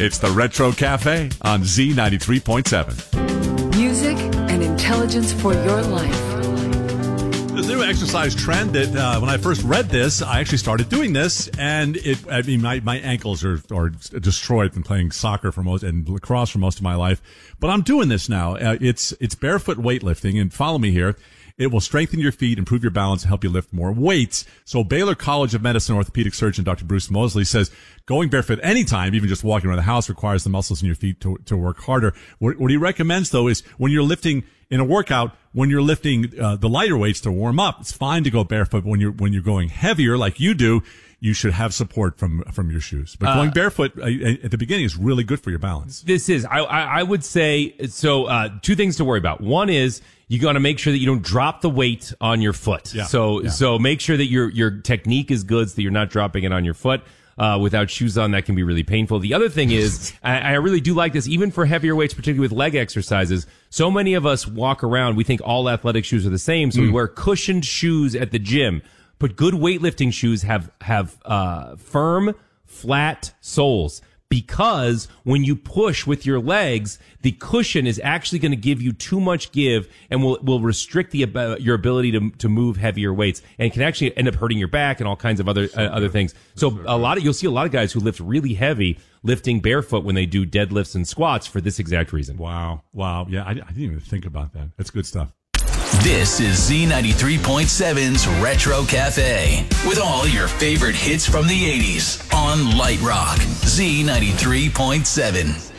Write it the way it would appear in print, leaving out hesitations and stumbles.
It's the Retro Cafe on Z93.7. Music and intelligence for your life. There's a new exercise trend that when I first read this, I actually started doing this, and my ankles are destroyed from playing soccer and lacrosse for most of my life. But I'm doing this now. It's barefoot weightlifting, and follow me here. It will strengthen your feet, improve your balance, and help you lift more weights. So Baylor College of Medicine orthopedic surgeon Dr. Bruce Mosley says going barefoot anytime, even just walking around the house, requires the muscles in your feet to work harder. What he recommends, though, is when you're lifting in a workout, when you're lifting the lighter weights to warm up, it's fine to go barefoot. When you're going heavier like you do, you should have support from your shoes. But going barefoot at the beginning is really good for your balance. This is, I would say, so two things to worry about. One is you got to make sure that you don't drop the weight on your foot. Yeah. So make sure that your technique is good so that you're not dropping it on your foot. Without shoes on, that can be really painful. The other thing is, I really do like this, even for heavier weights, particularly with leg exercises. So many of us walk around, we think all athletic shoes are the same, so we wear cushioned shoes at the gym. But good weightlifting shoes have firm, flat soles. Because when you push with your legs, the cushion is actually going to give you too much give and will restrict your ability to move heavier weights, and can actually end up hurting your back and all kinds of other things. So you'll see a lot of guys who lift really heavy lifting barefoot when they do deadlifts and squats for this exact reason. Wow. Yeah, I didn't even think about that. That's good stuff. This is Z93.7's Retro Cafe with all your favorite hits from the 80s on Light Rock. Z93.7.